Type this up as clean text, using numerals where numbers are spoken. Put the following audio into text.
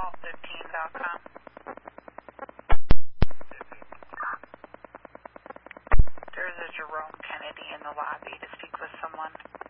call15.com. There's a Jerome Kennedy in the lobby to speak with someone.